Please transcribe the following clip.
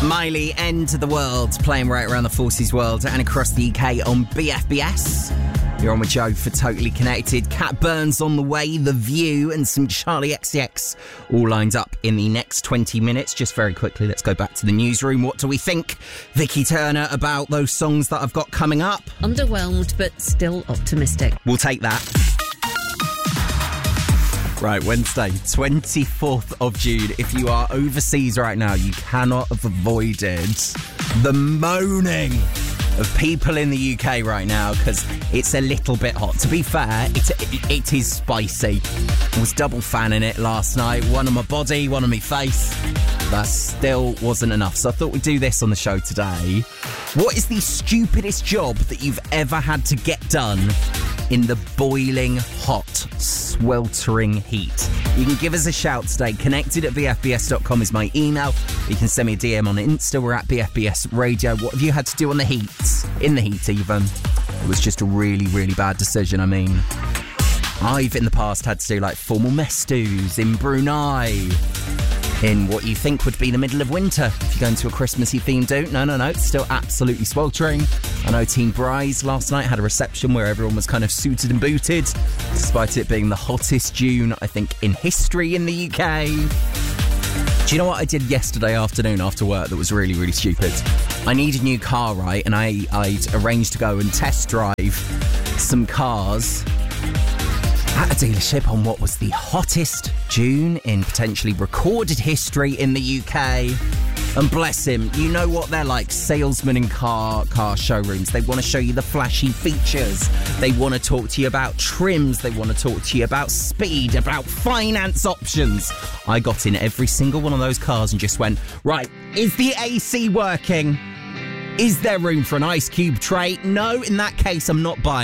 Miley, End to the World, playing right around the Forces world and across the UK on BFBS. You're on with Joe for Totally Connected. Cat Burns on the way, The View, and some Charlie XCX all lined up in the next 20 minutes. Just very quickly, let's go back to the newsroom. What do we think, Vicky Turner, about those songs that I've got coming up? Underwhelmed, but still optimistic. We'll take that. Right, Wednesday, 24th of June. If you are overseas right now, you cannot have avoided the moaning of people in the UK right now because it's a little bit hot. To be fair, it is spicy. I was double fanning it last night. One on my body, one on my face. That still wasn't enough. So I thought we'd do this on the show today. What is the stupidest job that you've ever had to get done in the boiling hot, sweltering heat? You can give us a shout today. Connected@bfbs.com is my email. You can send me a DM on Insta. We're at BFBS Radio. What have you had to do on the heat? In the heat, even. It was just a really, really bad decision. I mean, I've in the past had to do like formal mess stews in Brunei in what you think would be the middle of winter if you're going to a Christmassy themed do. No, it's still absolutely sweltering. I know Team Bryce last night had a reception where everyone was kind of suited and booted, despite it being the hottest June, I think, in history in the UK. Do you know what I did yesterday afternoon after work that was really, really stupid? I need a new car, right? And I'd arranged to go and test drive some cars at a dealership on what was the hottest June in potentially recorded history in the UK. And bless him, you know what they're like, salesmen in car showrooms. They want to show you the flashy features. They want to talk to you about trims. They want to talk to you about speed, about finance options. I got in every single one of those cars and just went, right, is the AC working? Is there room for an ice cube tray? No, in that case, I'm not buying.